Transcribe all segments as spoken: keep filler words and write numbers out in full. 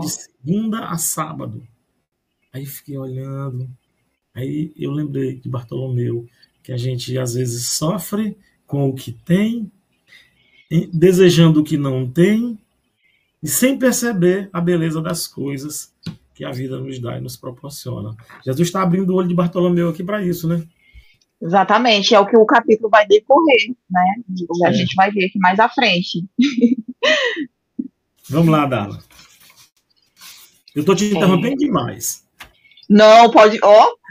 de segunda a sábado. Aí fiquei olhando, aí eu lembrei de Bartolomeu, que a gente às vezes sofre com o que tem, desejando o que não tem, e sem perceber a beleza das coisas que a vida nos dá e nos proporciona. Jesus está abrindo o olho de Bartolomeu aqui para isso, né? Exatamente, é o que o capítulo vai decorrer, né? A é. gente vai ver aqui mais à frente. Vamos lá, Darla. Eu estou te interrompendo é. demais. Não, pode... Ó! Oh.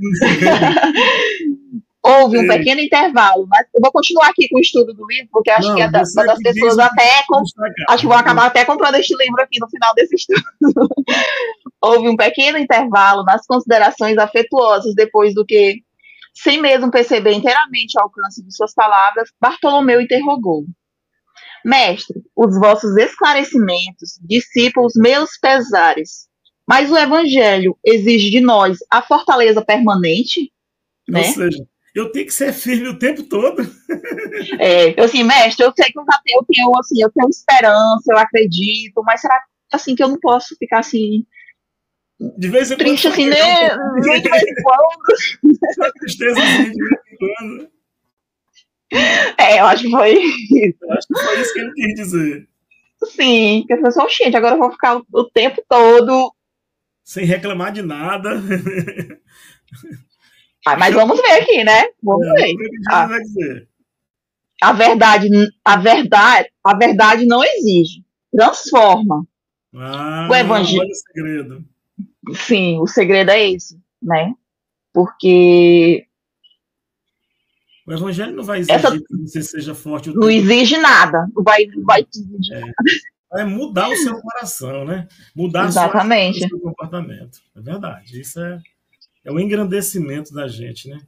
Houve um pequeno intervalo, mas eu vou continuar aqui com o estudo do livro, porque acho Não, que das, das pessoas até... Com... Acho que vão acabar até comprando este livro aqui no final desse estudo. Houve um pequeno intervalo nas considerações afetuosas depois do que, sem mesmo perceber inteiramente o alcance de suas palavras, Bartolomeu interrogou. Mestre, os vossos esclarecimentos dissipam os meus pesares, mas o Evangelho exige de nós a fortaleza permanente, Ou né? seja, eu tenho que ser firme o tempo todo. É, eu assim, mestre, eu sei que eu já tenho, eu tenho, assim, eu tenho esperança, eu acredito, mas será assim que eu não posso ficar assim de vez em triste quando, assim, né? De vez em quando. Tristeza assim, de vez em quando. É, eu acho que foi isso. Eu acho que foi isso que ele quis dizer. Sim, que as pessoas, gente, agora eu vou ficar o tempo todo sem reclamar de nada. Ah, mas vamos ver aqui, né? Vamos é, ver. Vamos ver o que Ah, vai dizer. A verdade, a verdade, a verdade não exige, transforma. Ah, o evangelho. Olha o segredo. Sim, o segredo é esse, né? Porque o evangelho não vai exigir essa... que você seja forte. O não tempo. Exige nada, não vai, vai te exigir é. nada. Vai mudar o seu coração, né? Mudar Exatamente. o seu comportamento. É verdade. Isso é, é o engrandecimento da gente, né?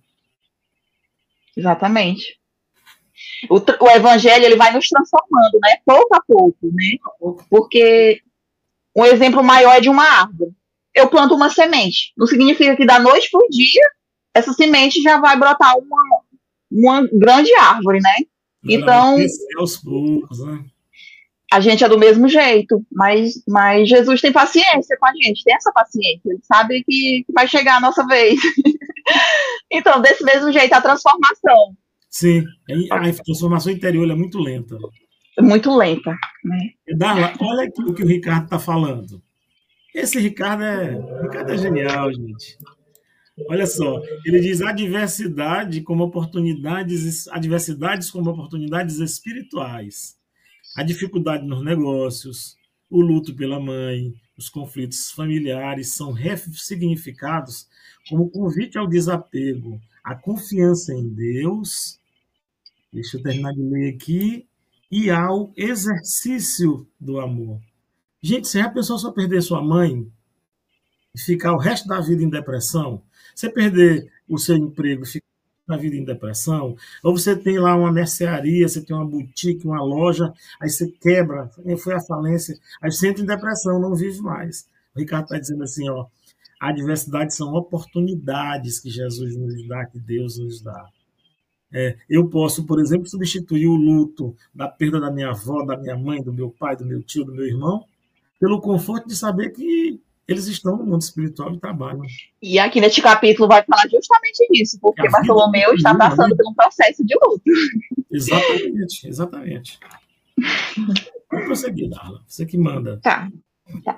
Exatamente. O, o evangelho ele vai nos transformando, né? Pouco a pouco, né? Pouco a pouco. Porque um exemplo maior é de uma árvore. Eu planto uma semente. Não significa que da noite para o dia essa semente já vai brotar uma, uma grande árvore, né? Não, então, não, aos poucos, né? A gente é do mesmo jeito, mas, mas Jesus tem paciência com a gente, tem essa paciência, ele sabe que vai chegar a nossa vez. Então, desse mesmo jeito, a transformação. Sim, a transformação interior é muito lenta. Muito lenta, né? Darla, olha aqui o que o Ricardo está falando. Esse Ricardo é, Ricardo é genial, gente. Olha só, ele diz adversidade como oportunidades, adversidades como oportunidades espirituais. A dificuldade nos negócios, o luto pela mãe, os conflitos familiares são ressignificados como convite ao desapego, à confiança em Deus, deixa eu terminar de ler aqui, e ao exercício do amor. Gente, você já pensou só perder sua mãe e ficar o resto da vida em depressão? Você perder o seu emprego e ficar na vida em depressão, ou você tem lá uma mercearia, você tem uma boutique, uma loja, aí você quebra, foi a falência, aí você entra em depressão, não vive mais. O Ricardo está dizendo assim, ó, a adversidade são oportunidades que Jesus nos dá, que Deus nos dá. É, eu posso, por exemplo, substituir o luto da perda da minha avó, da minha mãe, do meu pai, do meu tio, do meu irmão, pelo conforto de saber que eles estão no mundo espiritual e trabalham. E aqui neste capítulo vai falar justamente disso, porque Bartolomeu continua, está passando né? por um processo de luto. Exatamente, exatamente. Vamos prosseguir, Darla. Você que manda. Tá, tá.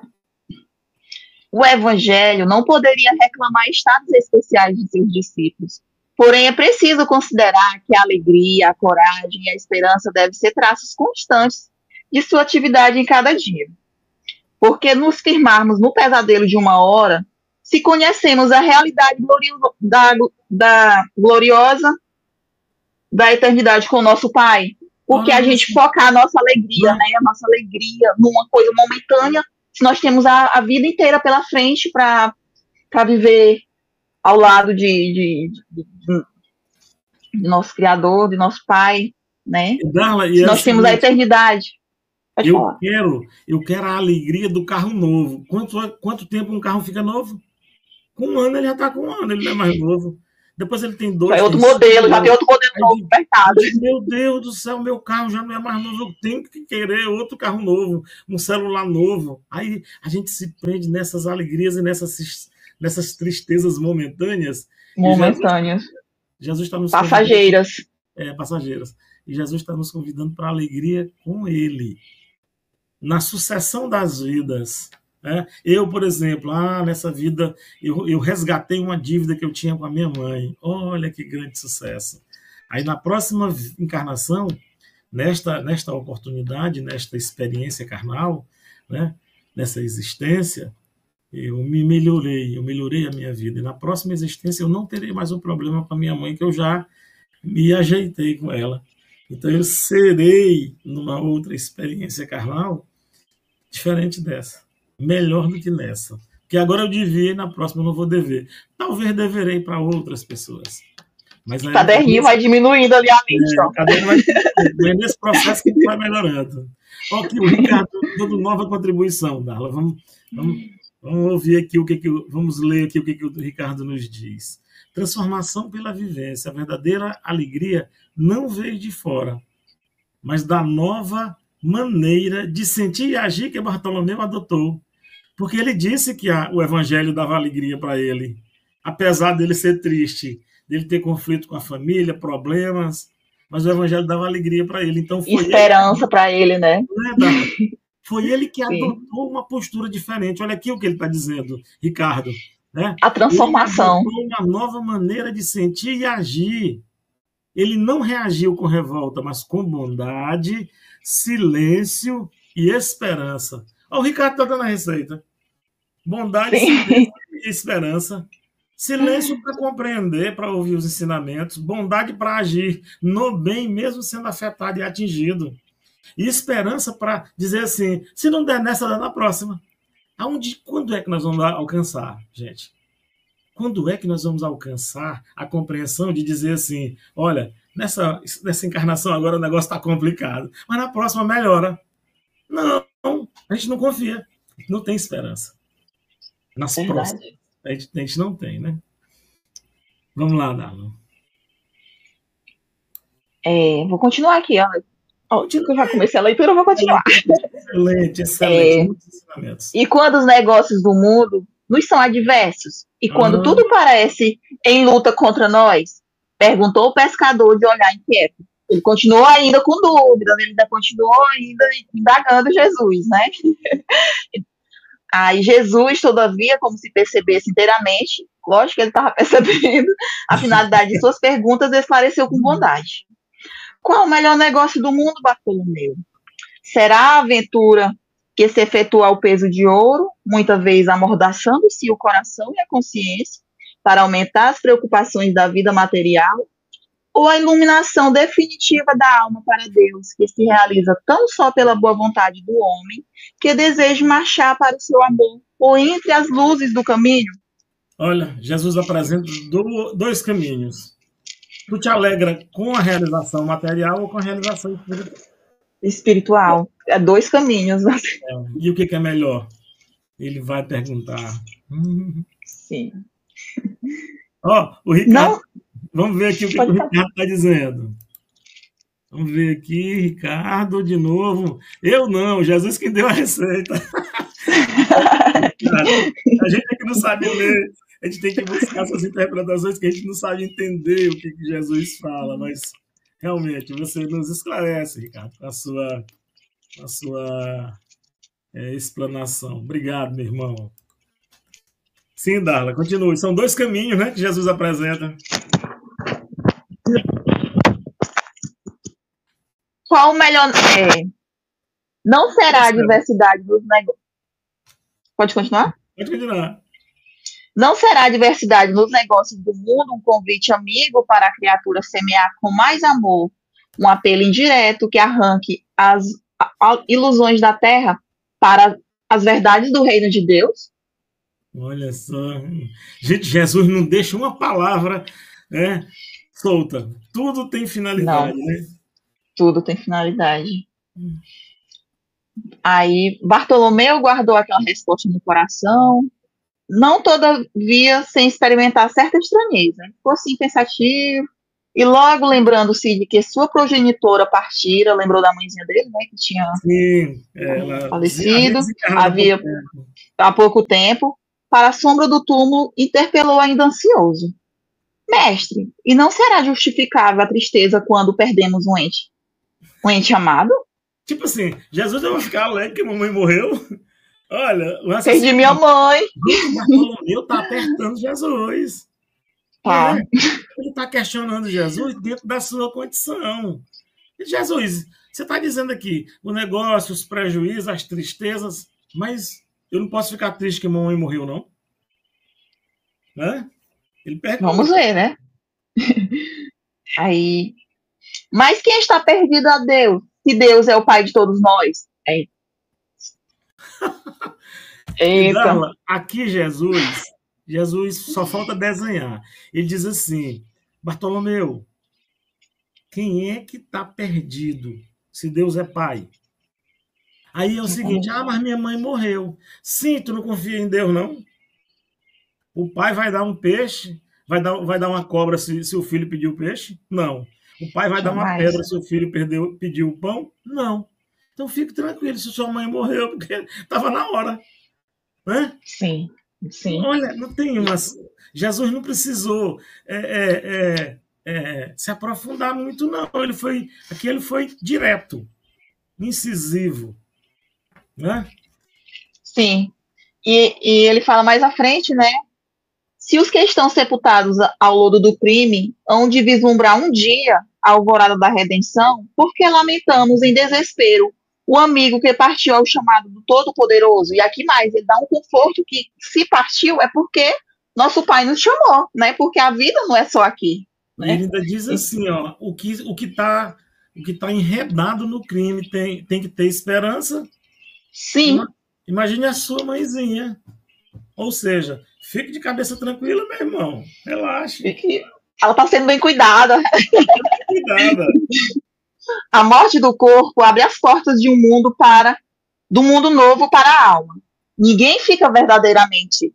O Evangelho não poderia reclamar estados especiais de seus discípulos. Porém, é preciso considerar que a alegria, a coragem e a esperança devem ser traços constantes de sua atividade em cada dia. Porque nos firmarmos no pesadelo de uma hora, se conhecemos a realidade gloriosa, da, da gloriosa da eternidade com o nosso Pai. Porque a gente focar a nossa alegria, né, a nossa alegria numa coisa momentânea, se nós temos a, a vida inteira pela frente para viver ao lado de, de, de, de, de nosso Criador, de nosso Pai, né? Darla, se nós assim, temos a eternidade. Pode eu falar. quero, eu quero a alegria do carro novo. Quanto, quanto tempo um carro fica novo? Com um ano ele já está com um ano, ele não é mais novo. Depois ele tem dois. Já é outro tem modelo, cinco, já tem outro modelo aí novo diz, mercado. meu Deus do céu, meu carro já não é mais novo, eu tenho que querer outro carro novo, um celular novo. Aí a gente se prende nessas alegrias e nessas, nessas tristezas momentâneas. E Jesus Momentâneas. Jesus está nos Passageiras. É, passageiras. E Jesus está nos convidando para a alegria com Ele, na sucessão das vidas. Né? Eu, por exemplo, ah, nessa vida, eu, eu resgatei uma dívida que eu tinha com a minha mãe. Olha que grande sucesso. Aí, na próxima encarnação, nesta, nesta oportunidade, nesta experiência carnal, né? Nessa existência, eu me melhorei, eu melhorei a minha vida. E na próxima existência, eu não terei mais um problema com a minha mãe, que eu já me ajeitei com ela. Então eu serei numa outra experiência carnal diferente dessa, melhor do que nessa. Porque agora eu devia e na próxima eu não vou dever. Talvez deverei para outras pessoas. Mas aí, caderninho vai diminuindo ali a mente. É, o caderno vai diminuindo. É nesse processo que a gente vai melhorando. Ó, aqui o Ricardo dando nova contribuição, Darla. Vamos, vamos, vamos ouvir aqui o que, que vamos ler aqui o que, que o Ricardo nos diz. Transformação pela vivência. A verdadeira alegria não veio de fora, mas da nova maneira de sentir e agir que Bartolomeu adotou. Porque ele disse que a, o evangelho dava alegria para ele, apesar dele ser triste, dele ter conflito com a família, problemas, mas o evangelho dava alegria para ele. Então foi esperança para ele, né? Foi ele que adotou uma postura diferente. Olha aqui o que ele está dizendo, Ricardo. Né? A transformação. Ele adotou uma nova maneira de sentir e agir. Ele não reagiu com revolta, mas com bondade, silêncio e esperança. Olha, o Ricardo está dando a receita. Bondade, Sim. silêncio e esperança. Silêncio para compreender, para ouvir os ensinamentos. Bondade para agir no bem, mesmo sendo afetado e atingido. E esperança para dizer assim, se não der nessa, dá na próxima. Aonde, quando é que nós vamos alcançar, gente? Quando é que nós vamos alcançar a compreensão de dizer assim, olha, nessa, nessa encarnação agora o negócio está complicado, mas na próxima melhora. Não, a gente não confia, não tem esperança. Nas Verdade. próximas, a gente, a gente não tem, né? Vamos lá, Darla. É, vou continuar aqui, ó. Oh, eu já comecei a leitura, eu vou continuar. Excelente, excelente. É, muitos ensinamentos. E quando os negócios do mundo nos são adversos, e quando ah. tudo parece em luta contra nós, perguntou o pescador de olhar inquieto. Ele continuou ainda com dúvida, ele ainda continuou ainda indagando Jesus, né? Aí Jesus, todavia, como se percebesse inteiramente, lógico que ele estava percebendo a finalidade de suas perguntas, esclareceu com bondade. Qual o melhor negócio do mundo, Bartolomeu? Será a aventura que se efetua ao peso de ouro, muitas vezes amordaçando-se o coração e a consciência para aumentar as preocupações da vida material, ou a iluminação definitiva da alma para Deus, que se realiza tão só pela boa vontade do homem, que deseja marchar para o seu amor, ou entre as luzes do caminho? Olha, Jesus apresenta dois caminhos. Tu te alegra com a realização material ou com a realização espiritual? Espiritual. É dois caminhos. É. E o que, que é melhor? Ele vai perguntar. Sim. Ó, oh, o Ricardo... Não. Vamos ver aqui o que, que o Ricardo está dizendo. Vamos ver aqui, Ricardo, de novo. Eu não, Jesus que deu a receita. A gente é que não sabe ler. A gente tem que buscar essas interpretações que a gente não sabe entender o que, que Jesus fala, mas realmente você nos esclarece, Ricardo, com a sua, com a sua é, explanação. Obrigado, meu irmão. Sim, Darla, continue. São dois caminhos, né, que Jesus apresenta. Qual o melhor... É, não será a diversidade dos negócios... Pode continuar? Pode continuar. Não será a diversidade nos negócios do mundo um convite amigo para a criatura semear com mais amor um apelo indireto que arranque as ilusões da terra para as verdades do reino de Deus? Olha só. Gente, Jesus não deixa uma palavra, né, solta. Tudo tem finalidade, não, né? Tudo tem finalidade. Hum. Aí Bartolomeu guardou aquela resposta no coração, não todavia sem experimentar certa estranheza. Ficou assim pensativo, e logo lembrando-se de que sua progenitora partira, lembrou da mãezinha dele, né, que tinha Sim, ela havia falecido, desencarnado há pouco havia tempo. há pouco tempo, para a sombra do túmulo, interpelou ainda ansioso. Mestre, e não será justificável a tristeza quando perdemos um ente, um ente amado? Tipo assim, Jesus, eu vou ficar alegre que a mamãe morreu? Olha, o Perdi raciocínio minha mãe. do Bartolomeu está apertando Jesus. Não é? Tá. Ele está questionando Jesus dentro da sua condição. Jesus, você está dizendo aqui o negócio, os prejuízos, as tristezas, mas eu não posso ficar triste que a mamãe morreu, não? Né? Ele Vamos pergunta. ver, né? Aí. Mas quem está perdido a Deus? Se Deus é o Pai de todos nós. É. E Eita. Darla, aqui Jesus, Jesus só falta desenhar. Ele diz assim, Bartolomeu, quem é que está perdido se Deus é Pai? Aí é o seguinte, ah, mas minha mãe morreu. Sim, tu não confia em Deus, não? O pai vai dar um peixe, vai dar, vai dar uma cobra se, se o filho pediu peixe? Não. O pai vai dar uma Jamais. pedra se o filho perdeu, pediu o pão? Não. Então fique tranquilo se sua mãe morreu, porque estava na hora. Né? Sim, sim. Olha, não tem umas. Jesus não precisou é, é, é, é, se aprofundar muito, não. Ele foi, aqui ele foi direto, incisivo. Né? Sim. E, e ele fala mais à frente, né? Se os que estão sepultados ao lodo do crime hão de vislumbrar um dia a alvorada da redenção, por que lamentamos em desespero o amigo que partiu ao chamado do Todo-Poderoso? E aqui mais, ele dá um conforto que se partiu é porque nosso Pai nos chamou, né? Porque a vida não é só aqui. Né? E ele ainda diz assim, ó, o que o que está o que tá enredado no crime tem, tem que ter esperança. Sim. Imagine a sua mãezinha. Ou seja, fique de cabeça tranquila, meu irmão. Relaxe. Ela está sendo bem cuidada. Cuidada. A morte do corpo abre as portas de um mundo para do mundo novo para a alma. Ninguém fica verdadeiramente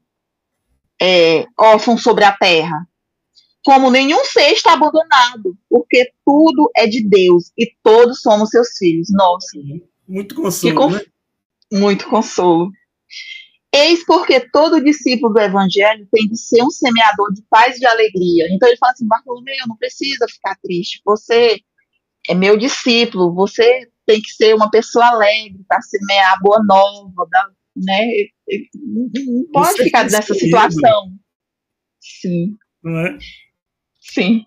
é, órfão sobre a terra. Como nenhum ser está abandonado, porque tudo é de Deus e todos somos seus filhos. Nossa. Muito consolo, conf... né? Muito consolo. Eis porque todo discípulo do Evangelho tem de ser um semeador de paz e de alegria. Então ele fala assim, Bartolomeu, não precisa ficar triste. Você é meu discípulo, você tem que ser uma pessoa alegre para semear a boa nova, né? Não pode você ficar nessa situação. Sim. Não é? Sim.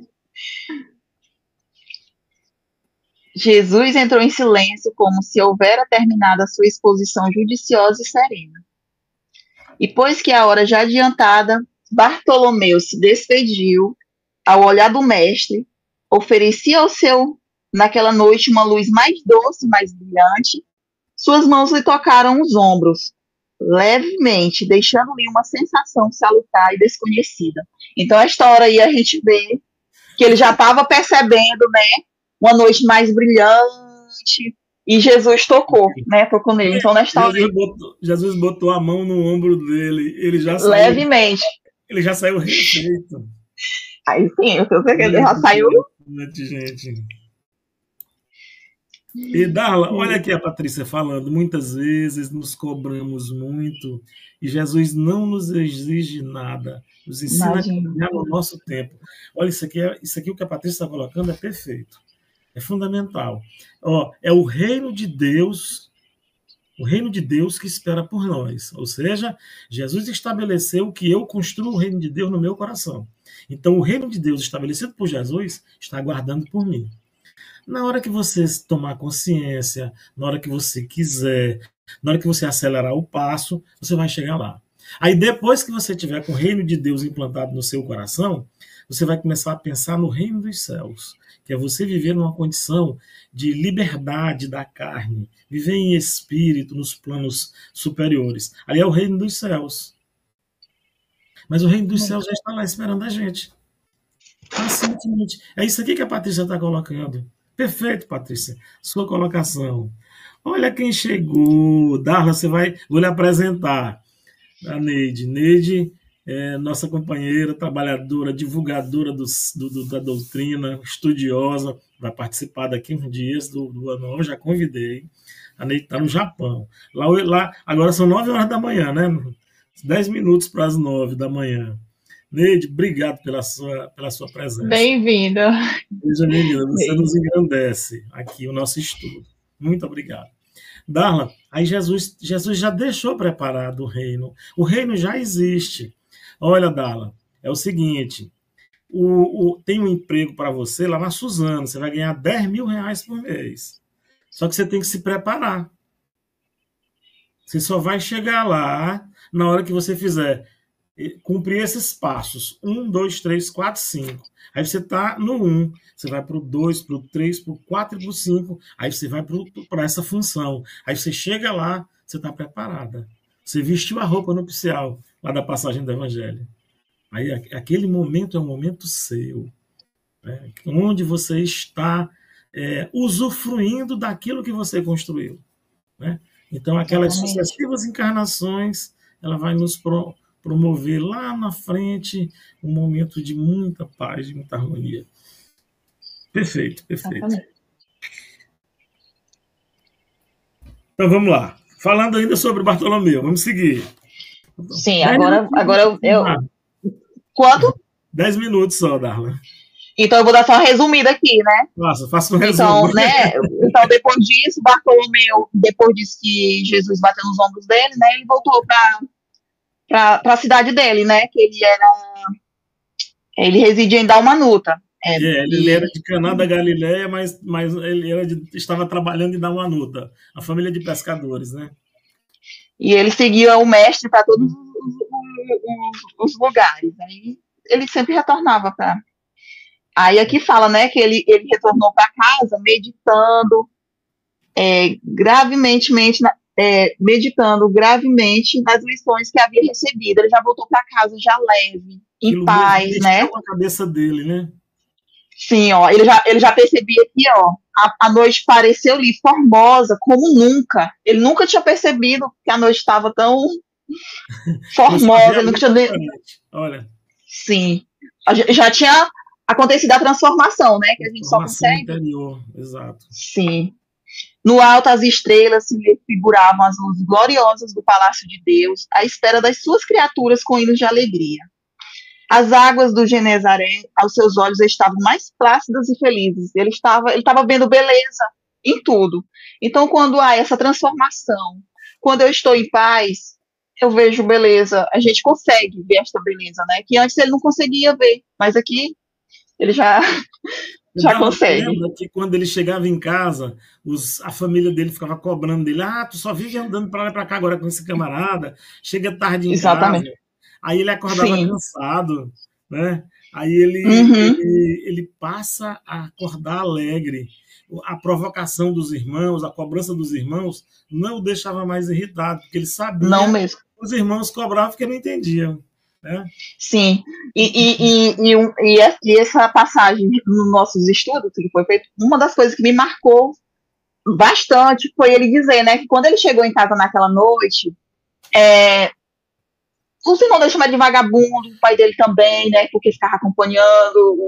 Jesus entrou em silêncio, como se houvera terminado a sua exposição judiciosa e serena. E pois que a hora já adiantada, Bartolomeu se despediu, ao olhar do mestre, oferecia ao seu, naquela noite, uma luz mais doce, mais brilhante. Suas mãos lhe tocaram os ombros, levemente, deixando-lhe uma sensação salutar e desconhecida. Então, esta hora aí a gente vê que ele já estava percebendo, né, uma noite mais brilhante, e Jesus tocou, né, tocou nele. Então, nesta Jesus hora... Botou, Jesus botou a mão no ombro dele, ele já saiu... Levemente. Ele já saiu refeito. Aí sim, eu sei que ele já saiu... Gente. E Darla, olha aqui a Patrícia falando, muitas vezes nos cobramos muito e Jesus não nos exige nada, nos ensina Imagina. a caminhar no nosso tempo. Olha, isso aqui, é, isso aqui o que a Patrícia está colocando é perfeito, é fundamental. Ó, é o reino de Deus, o reino de Deus que espera por nós, ou seja, Jesus estabeleceu que eu construo o reino de Deus no meu coração. Então, o reino de Deus estabelecido por Jesus está aguardando por mim. Na hora que você tomar consciência, na hora que você quiser, na hora que você acelerar o passo, você vai chegar lá. Aí depois que você tiver com o reino de Deus implantado no seu coração, você vai começar a pensar no reino dos céus, que é você viver numa condição de liberdade da carne, viver em espírito nos planos superiores. Ali é o reino dos céus. Mas o reino dos céus já está lá esperando a gente. Pacientemente. É isso aqui que a Patrícia está colocando. Perfeito, Patrícia. Sua colocação. Olha quem chegou. Darla, você vai... Vou lhe apresentar. A Neide. Neide é nossa companheira, trabalhadora, divulgadora dos, do, do, da doutrina, estudiosa, vai participar daqui uns dias do, do ano, eu já convidei. A Neide está no Japão. Lá, lá, agora são nove horas da manhã, né? Dez minutos para as nove da manhã. Neide, obrigado pela sua, pela sua presença. Bem-vinda. Seja bem-vinda, você Bem. nos engrandece aqui o nosso estudo. Muito obrigado. Darla, aí Jesus, Jesus já deixou preparado o reino. O reino já existe. Olha, Darla, é o seguinte, o, o, tem um emprego para você lá na Suzano, você vai ganhar dez mil reais por mês. Só que você tem que se preparar. Você só vai chegar lá na hora que você fizer cumprir esses passos. Um, dois, três, quatro, cinco. Aí você está no um, você vai para o dois, para o três, para o quatro e para o cinco. Aí você vai para essa função. Aí você chega lá, você está preparada. Você vestiu a roupa nupcial lá da passagem do Evangelho. Aí aquele momento é um momento seu, né? Onde você está é, usufruindo daquilo que você construiu, né? Então, aquelas Exatamente. sucessivas encarnações, ela vai nos pro, promover lá na frente um momento de muita paz, de muita harmonia. Perfeito, perfeito. Exatamente. Então, vamos lá. Falando ainda sobre Bartolomeu, vamos seguir. Sim, agora, agora eu, eu... Quanto? Dez minutos só, Darla. Então eu vou dar só uma resumida aqui, né? Nossa, faça um resumo. Então, né, então, depois disso, Bartolomeu, depois disso que Jesus bateu nos ombros dele, né, ele voltou para a cidade dele, né, que ele era, ele residia em Dalmanuta. É, é, ele era de Caná da Galileia, mas, mas ele era de, estava trabalhando em Dalmanuta, a família de pescadores, né? E ele seguia o mestre para todos os, os, os lugares. Aí ele sempre retornava para... Aí aqui fala, né, que ele, ele retornou para casa meditando é, gravemente, é, meditando gravemente nas lições que havia recebido. Ele já voltou para casa já leve, em Aquilo paz, né? Com a cabeça dele, né? Sim, ó, ele já, ele já percebia aqui, ó, a, a noite pareceu-lhe formosa como nunca. Ele nunca tinha percebido que a noite estava tão formosa. Ele nunca tinha... Olha. Sim, já tinha acontecido a transformação, né, que a gente só consegue... interior, exato. Sim. No alto as estrelas se figuravam as luzes gloriosas do palácio de Deus, à espera das suas criaturas com hinos de alegria. As águas do Genezaré, aos seus olhos, estavam mais plácidas e felizes. Ele estava, ele estava vendo beleza em tudo. Então, quando há essa transformação, quando eu estou em paz, eu vejo beleza. A gente consegue ver esta beleza, né? Que antes ele não conseguia ver, mas aqui ele já, já consegue. Lembra que quando ele chegava em casa, os, a família dele ficava cobrando dele. Ah, tu só vive andando para lá e para cá agora com esse camarada. Chega tarde em Exatamente. casa. Aí ele acordava Sim. cansado, né? Aí ele, uhum. ele, ele passa a acordar alegre. A provocação dos irmãos, a cobrança dos irmãos, não o deixava mais irritado, porque ele sabia não mesmo. que os irmãos cobravam porque não entendiam. Né? Sim, e, e, e, e, e, e essa passagem nos nossos estudos, que foi feito, uma das coisas que me marcou bastante foi ele dizer, né, que quando ele chegou em casa naquela noite, é, os irmãos dele chamaram de vagabundo, o pai dele também, né, porque ficava acompanhando o,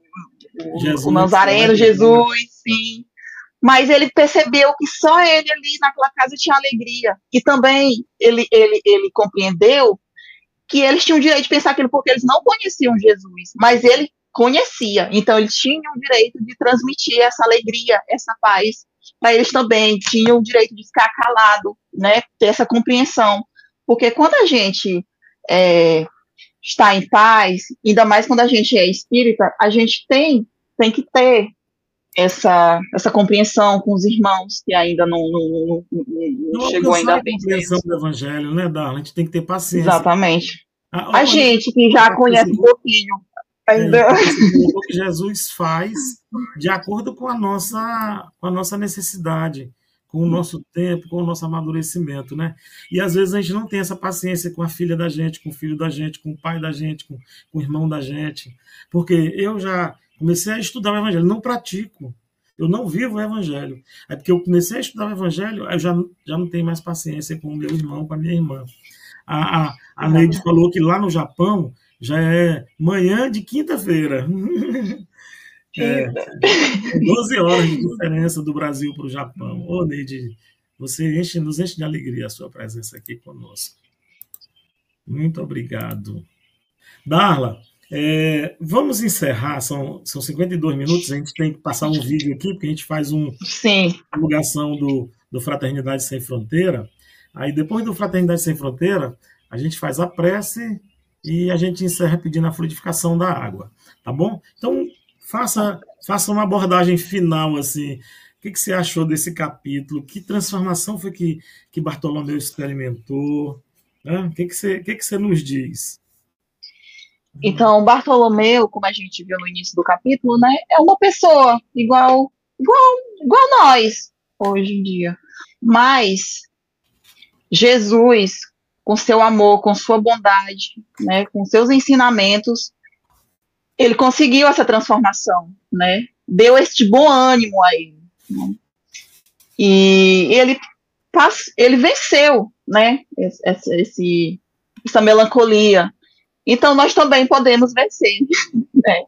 o, Jesus, o Nazareno, Jesus, sim. Mas ele percebeu que só ele ali naquela casa tinha alegria. E também ele, ele, ele compreendeu que eles tinham o direito de pensar aquilo porque eles não conheciam Jesus, mas ele conhecia. Então eles tinham o direito de transmitir essa alegria, essa paz para eles também. Tinham o direito de ficar calado, né, ter essa compreensão. Porque quando a gente é, está em paz, ainda mais quando a gente é espírita, a gente tem, tem que ter essa, essa compreensão com os irmãos que ainda não, não, não, não, não chegou ainda bem. A compreensão do Evangelho, né, Darla? A gente tem que ter paciência. Exatamente. Ah, a gente que já conhece um pouquinho. Ainda... É, o que Jesus faz de acordo com a nossa, com a nossa necessidade, com o nosso tempo, com o nosso amadurecimento, né? E às vezes a gente não tem essa paciência com a filha da gente, com o filho da gente, com o pai da gente, com, com o irmão da gente. Porque eu já comecei a estudar o Evangelho, não pratico, eu não vivo o Evangelho. É porque eu comecei a estudar o Evangelho, eu já, já não tenho mais paciência com o meu irmão, com a minha irmã. A, a, a Neide falou que lá no Japão já é manhã de quinta-feira. É, doze horas de diferença do Brasil para o Japão. Ô, Neide, você enche, nos enche de alegria a sua presença aqui conosco. Muito obrigado. Darla, é, vamos encerrar, são, são cinquenta e dois minutos, a gente tem que passar um vídeo aqui, porque a gente faz um, Sim. uma divulgação do, do Fraternidade Sem Fronteira. Aí, depois do Fraternidade Sem Fronteira, a gente faz a prece e a gente encerra pedindo a fluidificação da água, tá bom? Então, faça, faça uma abordagem final, assim. O que, que você achou desse capítulo? Que transformação foi que, que Bartolomeu experimentou? Né? O que, que, você, o que, que você nos diz? Então, Bartolomeu, como a gente viu no início do capítulo, né, é uma pessoa igual, igual, igual nós, hoje em dia. Mas Jesus, com seu amor, com sua bondade, né, com seus ensinamentos, ele conseguiu essa transformação, né? Deu este bom ânimo a ele. Né? E ele, ele venceu, né, esse, esse, essa melancolia. Então, nós também podemos vencer, né?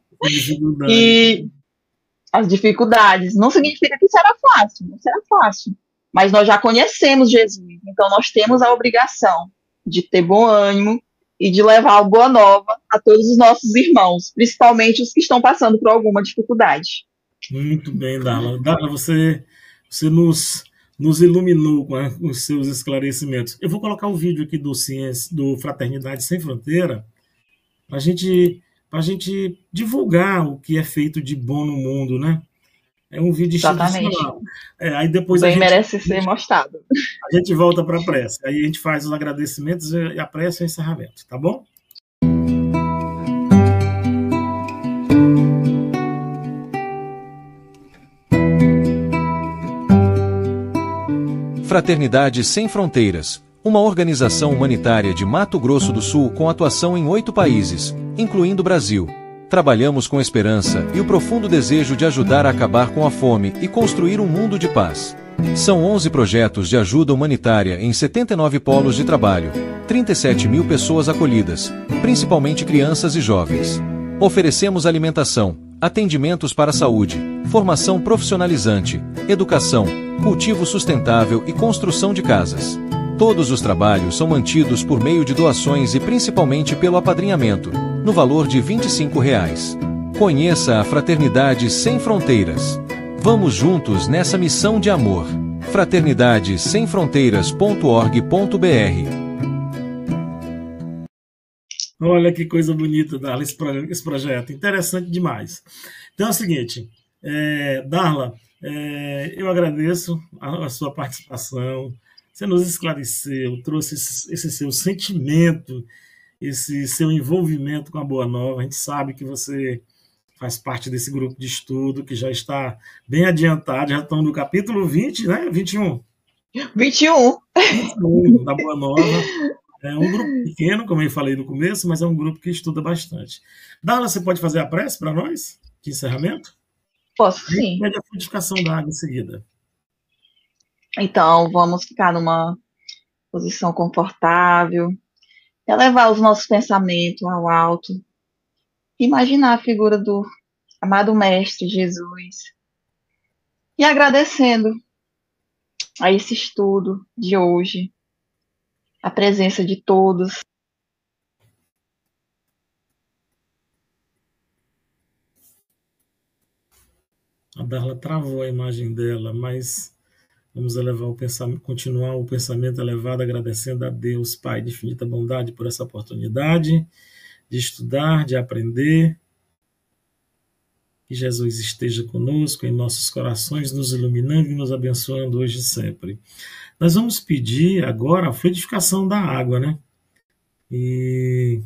E as dificuldades. Não significa que será fácil, não será fácil. Mas nós já conhecemos Jesus, então nós temos a obrigação de ter bom ânimo e de levar a boa nova a todos os nossos irmãos, principalmente os que estão passando por alguma dificuldade. Muito bem, Darla. Darla, você, você nos, nos iluminou com, a, com os seus esclarecimentos. Eu vou colocar o um vídeo aqui do, Ciência, do Fraternidade Sem Fronteira, para gente, a gente divulgar o que é feito de bom no mundo, né? É um vídeo institucional. É, aí depois Bem a gente, merece ser mostrado. A gente volta para a prece. Aí a gente faz os agradecimentos e a prece e o encerramento, tá bom? Fraternidade Sem Fronteiras, uma organização humanitária de Mato Grosso do Sul com atuação em oito países, incluindo o Brasil. Trabalhamos com esperança e o profundo desejo de ajudar a acabar com a fome e construir um mundo de paz. São onze projetos de ajuda humanitária em setenta e nove polos de trabalho, trinta e sete mil pessoas acolhidas, principalmente crianças e jovens. Oferecemos alimentação, atendimentos para a saúde, formação profissionalizante, educação, cultivo sustentável e construção de casas. Todos os trabalhos são mantidos por meio de doações e principalmente pelo apadrinhamento, no valor de vinte e cinco reais. Conheça a Fraternidade Sem Fronteiras. Vamos juntos nessa missão de amor. fraternidade sem fronteiras ponto org ponto br. Olha que coisa bonita, Darla, esse, pro, esse projeto. Interessante demais. Então é o seguinte, é, Darla, é, eu agradeço a, a sua participação. Você nos esclareceu, trouxe esse, esse seu sentimento, esse seu envolvimento com a Boa Nova. A gente sabe que você faz parte desse grupo de estudo, que já está bem adiantado, já estão no capítulo vinte, né? vinte e um. vinte e um. vinte e um da Boa Nova. É um grupo pequeno, como eu falei no começo, mas é um grupo que estuda bastante. Darla, você pode fazer a prece para nós, de encerramento? Posso, sim. Pede a fluidificação da água em seguida. Então, vamos ficar numa posição confortável, elevar os nossos pensamentos ao alto, imaginar a figura do amado Mestre Jesus e agradecendo a esse estudo de hoje, a presença de todos. A Darla travou a imagem dela, mas vamos elevar o pensamento, continuar o pensamento elevado, agradecendo a Deus, Pai de infinita bondade, por essa oportunidade de estudar, de aprender. Que Jesus esteja conosco em nossos corações, nos iluminando e nos abençoando hoje e sempre. Nós vamos pedir agora a fluidificação da água, né? E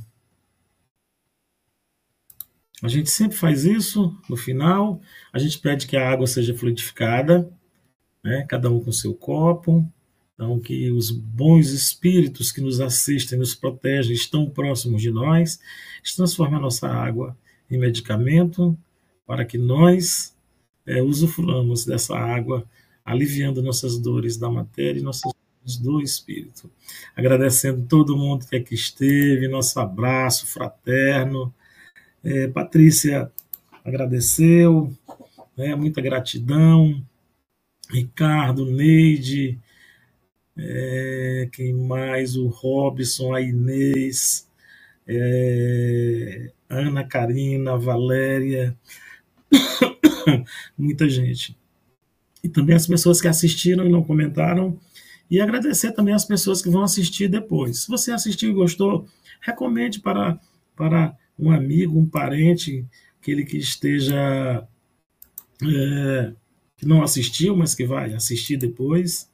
a gente sempre faz isso no final. A gente pede que a água seja fluidificada, né? Cada um com seu copo. Então, que os bons espíritos que nos assistem, nos protegem, estão próximos de nós, transformem a nossa água em medicamento, para que nós é, usufruamos dessa água, aliviando nossas dores da matéria e nossas do Espírito. Agradecendo todo mundo que aqui esteve, nosso abraço fraterno. É, Patrícia agradeceu, né, muita gratidão. Ricardo, Neide, é, quem mais? O Robson, a Inês, é, Ana Karina, a Valéria, muita gente. E também as pessoas que assistiram e não comentaram. E agradecer também as pessoas que vão assistir depois. Se você assistiu e gostou, recomende para, para um amigo, um parente, aquele que esteja... É, que não assistiu, mas que vai assistir depois.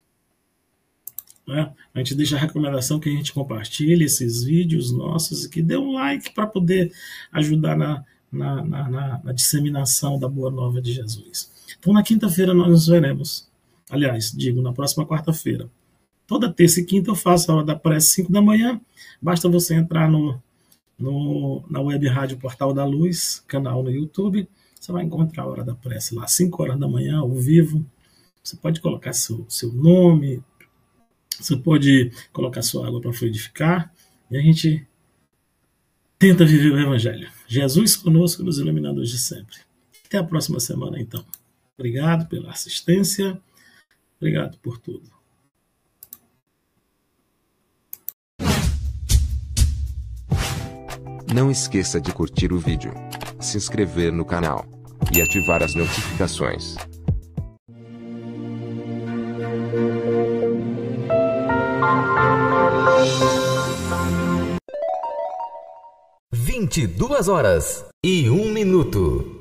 Né? A gente deixa a recomendação que a gente compartilhe esses vídeos nossos e que dê um like para poder ajudar na, na, na, na, na disseminação da Boa Nova de Jesus. Então, na quinta-feira nós nos veremos. Aliás, digo, na próxima quarta-feira. Toda terça e quinta eu faço a hora da prece, cinco da manhã. Basta você entrar no, no, na Web Rádio Portal da Luz, canal no YouTube. Você vai encontrar a hora da prece lá, cinco horas da manhã, ao vivo. Você pode colocar seu, seu nome, você pode colocar sua água para fluidificar, e a gente tenta viver o Evangelho. Jesus conosco, nos iluminando hoje e sempre. Até a próxima semana, então. Obrigado pela assistência, obrigado por tudo. Não esqueça de curtir o vídeo, se inscrever no canal e ativar as notificações. Vinte e duas horas e um minuto.